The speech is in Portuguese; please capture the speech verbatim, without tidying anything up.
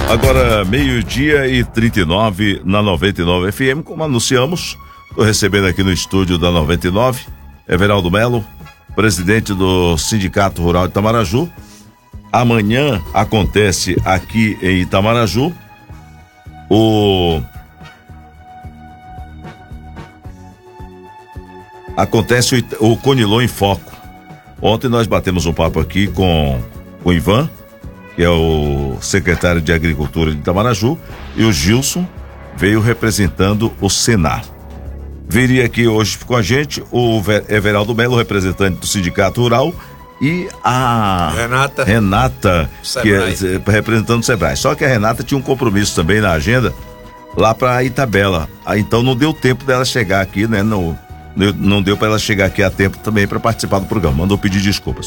Agora, meio-dia e trinta e nove na noventa e nove F M, como anunciamos, estou recebendo aqui no estúdio da noventa e nove, Everaldo Melo, presidente do Sindicato Rural de Itamaraju. Amanhã acontece aqui em Itamaraju o acontece o, o Conilon em Foco. Ontem nós batemos um papo aqui com o Ivan, que é o secretário de Agricultura de Itamaraju, e o Gilson veio representando o Senar. Viria aqui hoje com a gente o Everaldo Melo, representante do Sindicato Rural, e a Renata, Renata que é representando o Sebrae. Só que a Renata tinha um compromisso também na agenda lá para Itabela. Aí, então não deu tempo dela chegar aqui, né? Não, não deu para ela chegar aqui a tempo também para participar do programa. Mandou pedir desculpas.